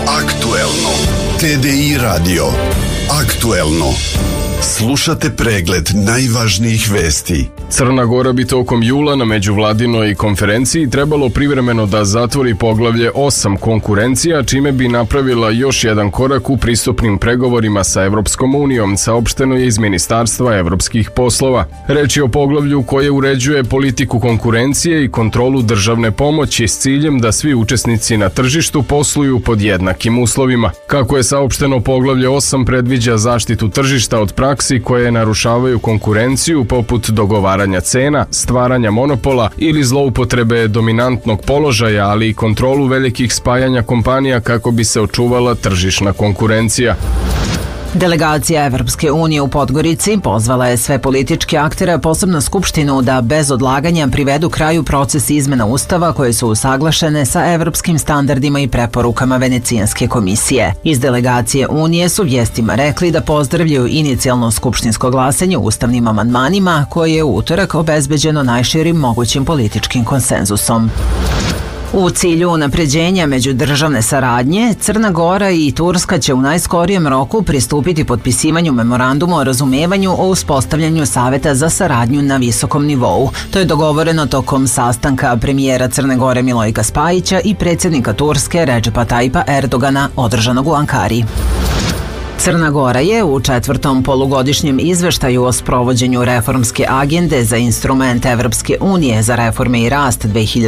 Aktuelno. TDI radio. Aktuelno. Slušate pregled najvažnijih vesti. Crna Gora bi tokom jula na međuvladinoj konferenciji trebalo privremeno da zatvori poglavlje 8 konkurencija, čime bi napravila još jedan korak u pristupnim pregovorima sa Evropskom unijom, saopšteno je iz Ministarstva evropskih poslova. Reč je o poglavlju koje uređuje politiku konkurencije i kontrolu državne pomoći s ciljem da svi učesnici na tržištu posluju pod jednakim uslovima. Kako je saopšteno, poglavlje 8 predviđa zaštitu tržišta od praksi koje narušavaju konkurenciju, poput dogovaranja cena, stvaranja monopola ili zloupotrebe dominantnog položaja, ali i kontrolu velikih spajanja kompanija kako bi se očuvala tržišna konkurencija. Delegacija Evropske unije u Podgorici pozvala je sve političke aktere, posebno Skupštinu, da bez odlaganja privedu kraju proces izmena Ustava koje su usaglašene sa evropskim standardima i preporukama Venecijanske komisije. Iz delegacije Unije su vijestima rekli da pozdravljaju inicijalno skupštinsko glasanje ustavnim amandmanima koje je u utorak obezbeđeno najširim mogućim političkim konsenzusom. U cilju unapređenja međudržavne saradnje, Crna Gora i Turska će u najskorijem roku pristupiti potpisivanju memoranduma o razumevanju o uspostavljanju Saveta za saradnju na visokom nivou. To je dogovoreno tokom sastanka premijera Crne Gore Milojka Spajića i predsjednika Turske Redžepa Tajipa Erdogana održanog u Ankari. Crna Gora je u 4. polugodišnjem izveštaju o sprovođenju reformske agende za instrument Evropske unije za reforme i rast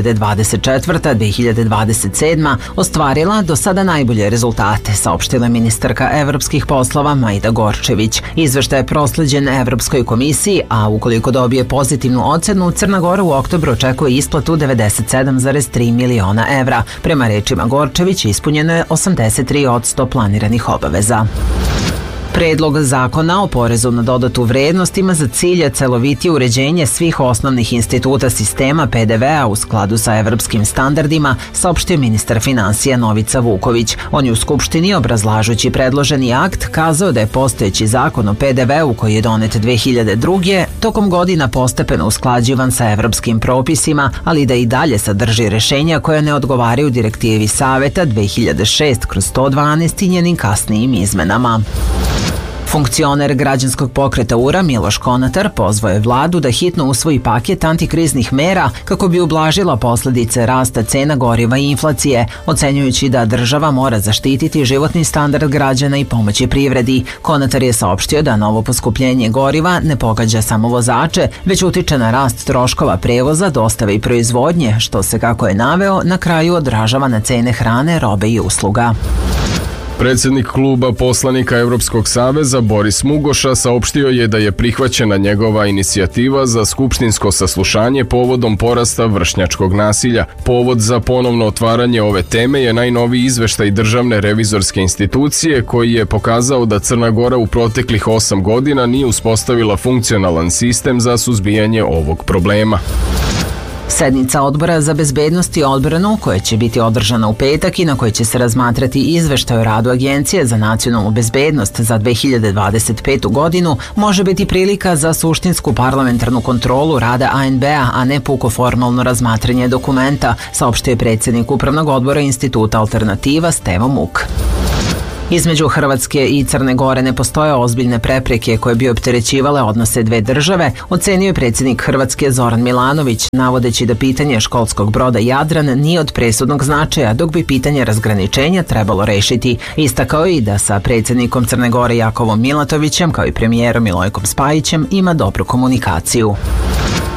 2024-2027 ostvarila do sada najbolje rezultate, saopštila ministarka evropskih poslova Majda Gorčević. Izveštaj je prosleđen Evropskoj komisiji, a ukoliko dobije pozitivnu ocenu, Crna Gora u oktobru očekuje isplatu 97,3 miliona evra. Prema rečima Gorčević, ispunjeno je 83% planiranih obaveza. Predlog zakona o porezu na dodatu vrednost ima za cilj celovitije uređenje svih osnovnih instituta sistema PDV-a u skladu sa evropskim standardima, saopštio ministar finansija Novica Vuković. On je u Skupštini, obrazlažući predloženi akt, kazao da je postojeći zakon o PDV-u koji je donet 2002. tokom godina postepeno usklađivan sa evropskim propisima, ali da i dalje sadrži rešenja koja ne odgovaraju direktivi Saveta 2006/112 i njenim kasnijim izmenama. Funkcioner građanskog pokreta URA Miloš Konatar pozvao je vladu da hitno usvoji paket antikriznih mera kako bi ublažila posljedice rasta cena goriva i inflacije, ocenjujući da država mora zaštititi životni standard građana i pomoći privredi. Konatar je saopštio da novo poskupljenje goriva ne pogađa samo vozače, već utiče na rast troškova prevoza, dostave i proizvodnje, što se, kako je naveo, na kraju odražava na cene hrane, robe i usluga. Predsjednik kluba poslanika Evropskog saveza Boris Mugoša saopštio je da je prihvaćena njegova inicijativa za skupštinsko saslušanje povodom porasta vršnjačkog nasilja. Povod za ponovno otvaranje ove teme je najnoviji izveštaj Državne revizorske institucije koji je pokazao da Crna Gora u proteklih 8 godina nije uspostavila funkcionalan sistem za suzbijanje ovog problema. Sednica Odbora za bezbednost i odbranu, koja će biti održana u petak i na kojoj će se razmatrati izveštaj o radu Agencije za nacionalnu bezbednost za 2025. godinu, može biti prilika za suštinsku parlamentarnu kontrolu rada ANB-a, a ne puko formalno razmatranje dokumenta, saopštio je predsjednik Upravnog odbora Instituta Alternativa Stevo Muk. Između Hrvatske i Crne Gore ne postoje ozbiljne prepreke koje bi opterećivale odnose dve države, ocenio je predsjednik Hrvatske Zoran Milanović, navodeći da pitanje školskog broda Jadran nije od presudnog značaja, dok bi pitanje razgraničenja trebalo rešiti. Istakao je i da sa predsjednikom Crne Gore Jakovom Milatovićem, kao i premijerom Milojkom Spajićem, ima dobru komunikaciju.